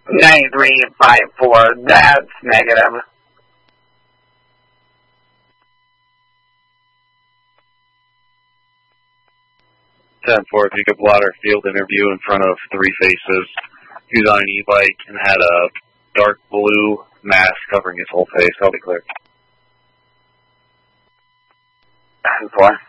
9354, that's negative. 10-4, if you could plot our field interview in front of Three Faces. He was on an e-bike and had a dark blue mask covering his whole face. I'll be clear. 10-4.